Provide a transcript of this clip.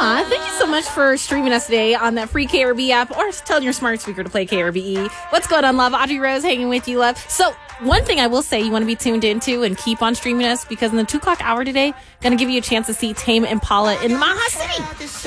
Yeah, thank you so much for streaming us today on that free KRB app or telling your smart speaker to play KRBE. What's going on, love? Audrey Rose hanging with you, love. So one thing I will say you want to be tuned into and keep on streaming us because in the 2 o'clock hour today, going to give you a chance to see Tame Impala in Maha City.